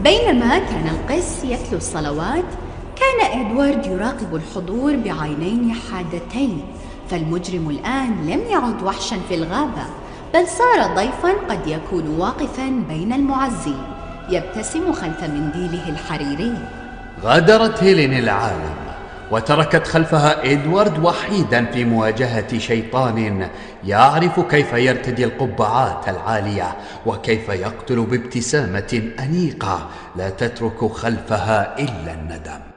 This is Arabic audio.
بينما كان القس يتلو الصلوات، كان إدوارد يراقب الحضور بعينين حادتين، فالمجرم الآن لم يعد وحشاً في الغابة، بل صار ضيفاً قد يكون واقفاً بين المعزين يبتسم خلف منديله الحريري. غادرت هيلين العالم وتركت خلفها إدوارد وحيدا في مواجهة شيطان يعرف كيف يرتدي القبعات العالية وكيف يقتل بابتسامة أنيقة لا تترك خلفها إلا الندم.